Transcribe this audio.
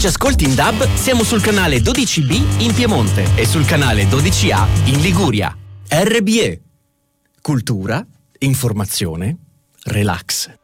Ci ascolti in DAB? Siamo sul canale 12B in Piemonte e sul canale 12A in Liguria. RBE. Cultura, informazione, relax.